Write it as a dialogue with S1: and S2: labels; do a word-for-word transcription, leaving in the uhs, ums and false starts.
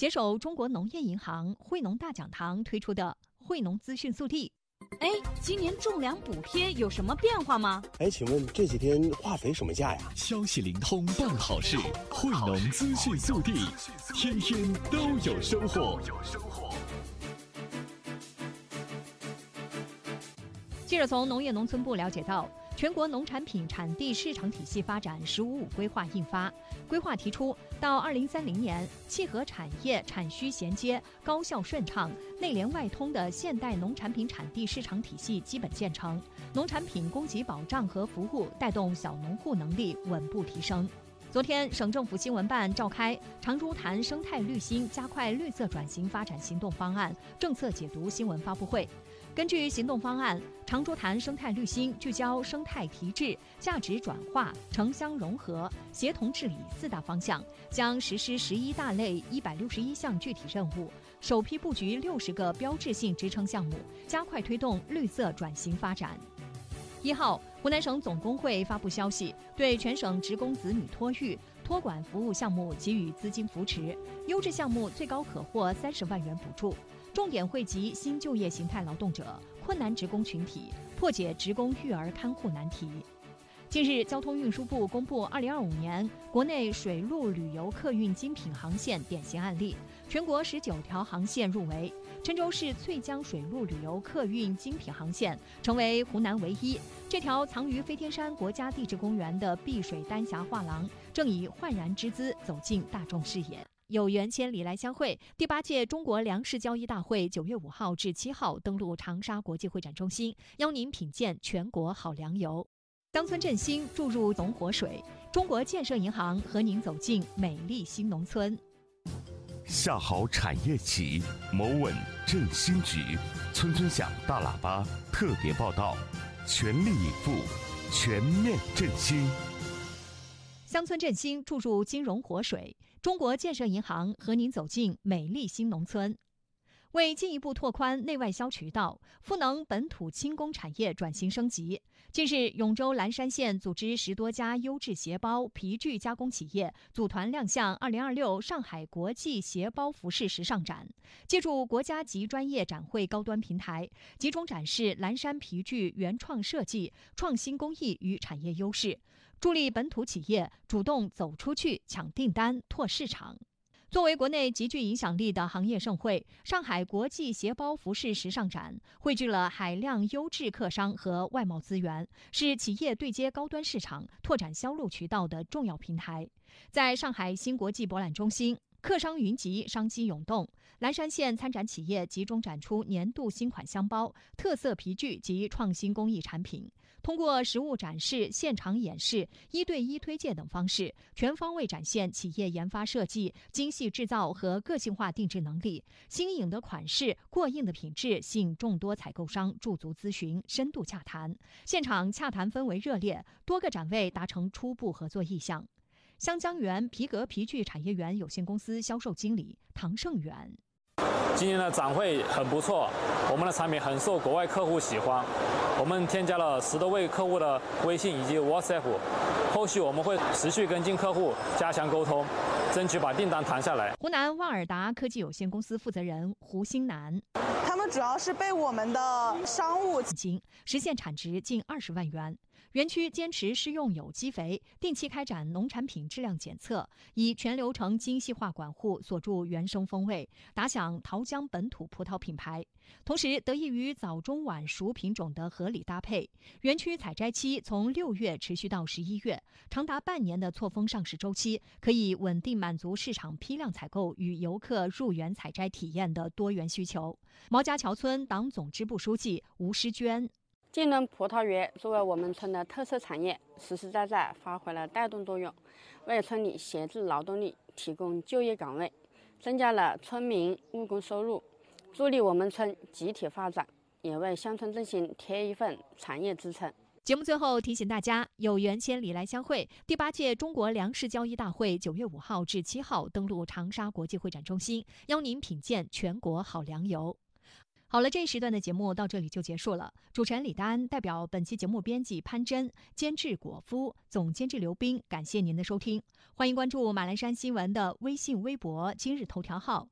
S1: 携手中国农业银行、惠农大讲堂推出的惠农资讯速递。
S2: 哎，今年种粮补贴有什么变化吗？
S3: 哎，请问这几天化肥什么价呀？
S4: 消息灵通办好事，惠农资讯速递，天天都有收获。
S1: 记者从农业农村部了解到，全国农产品产地市场体系发展“十五五”规划印发，规划提出，到二零三零年，契合产业产需衔接、高效顺畅、内联外通的现代农产品产地市场体系基本建成，农产品供给保障和服务带动小农户能力稳步提升。昨天，省政府新闻办召开长株潭生态绿心加快绿色转型发展行动方案政策解读新闻发布会。根据行动方案，长株潭生态绿心聚焦生态提质、价值转化、城乡融合、协同治理四大方向，将实施十一大类一百六十一项具体任务，首批布局六十个标志性支撑项目，加快推动绿色转型发展。一号，湖南省总工会发布消息，对全省职工子女托育、托管服务项目给予资金扶持，优质项目最高可获三十万元补助。重点惠及新就业形态劳动者、困难职工群体，破解职工育儿看护难题。近日，交通运输部公布二零二五年国内水陆旅游客运精品航线典型案例，全国十九条航线入围，郴州市翠江水陆旅游客运精品航线成为湖南唯一。这条藏于飞天山国家地质公园的碧水丹霞画廊，正以焕然之姿走进大众视野。有缘千里来相会，第八届中国粮食交易大会九月五号至七号登陆长沙国际会展中心，邀您品鉴全国好粮油。乡村振兴注入总活水，中国建设银行和您走进美丽新农村。
S4: 下好产业企，谋稳振兴局，村村响大喇叭特别报道，全力以赴，全面振兴。
S1: 乡村振兴注入金融活水，中国建设银行和您走进美丽新农村。为进一步拓宽内外销渠道，赋能本土轻工产业转型升级，近日，永州蓝山县组织十多家优质鞋包、皮具加工企业组团亮相二零二六上海国际鞋包服饰时尚展，借助国家级专业展会高端平台，集中展示蓝山皮具原创设计、创新工艺与产业优势，助力本土企业主动走出去抢订单、拓市场。作为国内极具影响力的行业盛会，上海国际鞋包服饰时尚展汇聚了海量优质客商和外贸资源，是企业对接高端市场、拓展销路渠道的重要平台。在上海新国际博览中心，客商云集，商机涌动。蓝山县参展企业集中展出年度新款箱包、特色皮具及创新工艺产品，通过实物展示、现场演示、一对一推介等方式，全方位展现企业研发设计、精细制造和个性化定制能力。新颖的款式、过硬的品质吸引众多采购商驻足咨询、深度洽谈。现场洽谈氛围热烈，多个展位达成初步合作意向。湘江源皮革皮具产业园有限公司销售经理唐胜元：
S5: 今年的展会很不错，我们的产品很受国外客户喜欢。我们添加了十多位客户的微信以及 WhatsApp， 后续我们会持续跟进客户，加强沟通，争取把订单谈下来。
S1: 湖南旺尔达科技有限公司负责人胡新南：
S6: 他们主要是被我们的商务
S1: 实现产值近二十万元。园区坚持施用有机肥，定期开展农产品质量检测，以全流程精细化管护锁住原生风味，打响桃江本土葡萄品牌。同时，得益于早中晚熟品种的合理搭配，园区采摘期从六月持续到十一月，长达半年的错峰上市周期，可以稳定满足市场批量采购与游客入园采摘体验的多元需求。毛家桥村党总支部书记吴诗娟：
S7: 金轮葡萄园作为我们村的特色产业，实实在在发挥了带动作用，为村里闲置劳动力提供就业岗位，增加了村民务工收入，助力我们村集体发展，也为乡村振兴添一份产业支撑。
S1: 节目最后提醒大家，有缘千里来相会，第八届中国粮食交易大会九月五号至七号登陆长沙国际会展中心，邀您品鉴全国好粮油。好了，这一时段的节目到这里就结束了。主持人李丹代表本期节目编辑潘真、监制果夫、总监制刘斌，感谢您的收听。欢迎关注马栏山新闻的微信、微博、今日头条号。